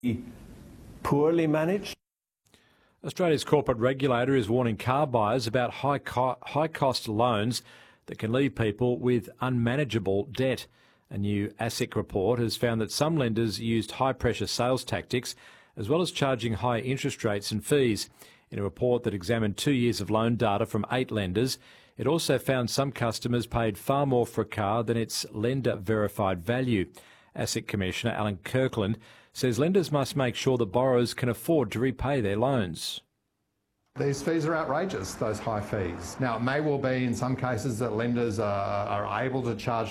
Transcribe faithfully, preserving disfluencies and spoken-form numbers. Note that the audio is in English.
poorly managed. Australia's corporate regulator is warning car buyers about high co- high cost loans that can leave people with unmanageable debt. A new ASIC report has found that some lenders used high-pressure sales tactics as well as charging high interest rates and fees. In a report that examined two years of loan data from eight lenders, it also found some customers paid far more for a car than its lender-verified value. ASIC Commissioner Alan Kirkland says lenders must make sure that borrowers can afford to repay their loans. These fees are outrageous, those high fees. Now, it may well be in some cases that lenders are, are able to charge